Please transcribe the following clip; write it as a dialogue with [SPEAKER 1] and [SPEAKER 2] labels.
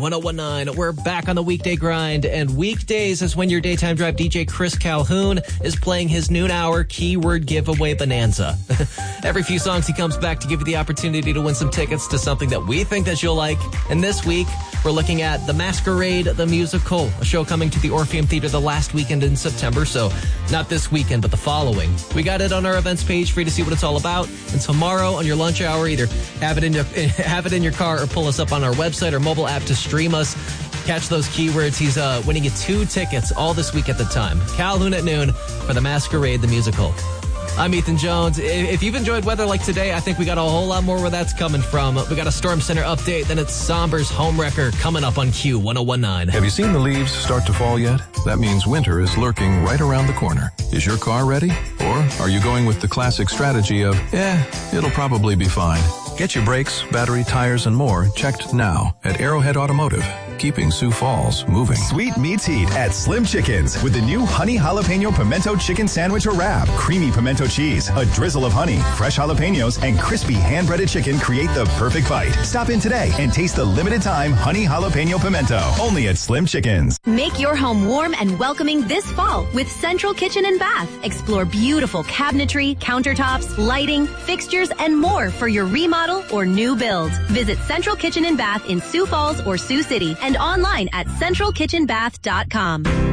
[SPEAKER 1] 1019. We're back on the weekday grind, and weekdays is when your daytime drive DJ Chris Calhoun is playing his noon hour keyword giveaway bonanza. Every few songs he comes back to give you the opportunity to win some tickets to something that we think that you'll like. And this week, we're looking at The Masquerade, the musical, a show coming to the Orpheum Theater the last weekend in September. So not this weekend, but the following. We got it on our events page for you to see what it's all about. And tomorrow on your lunch hour, either have it in your car or pull us up on our website or mobile app to stream us. Catch those keywords. He's winning you 2 tickets all this week at the time. Calhoun at noon for The Masquerade, the musical. I'm Ethan Jones. If you've enjoyed weather like today, I think we got a whole lot more where that's coming from. We got a Storm Center update, then it's Somber's Home Wrecker coming up on Q1019.
[SPEAKER 2] Have you seen the leaves start to fall yet? That means winter is lurking right around the corner. Is your car ready? Or are you going with the classic strategy of, it'll probably be fine? Get your brakes, battery, tires, and more checked now at Arrowhead Automotive, keeping Sioux Falls moving.
[SPEAKER 3] Sweet meets heat at Slim Chickens with the new Honey Jalapeno Pimento Chicken Sandwich or Wrap. Creamy pimento cheese, a drizzle of honey, fresh jalapenos, and crispy hand-breaded chicken create the perfect bite. Stop in today and taste the limited-time Honey Jalapeno Pimento, only at Slim Chickens.
[SPEAKER 4] Make your home warm and welcoming this fall with Central Kitchen and Bath. Explore beautiful cabinetry, countertops, lighting, fixtures, and more for your remodel or new build. Visit Central Kitchen and Bath in Sioux Falls or Sioux City and online at centralkitchenbath.com.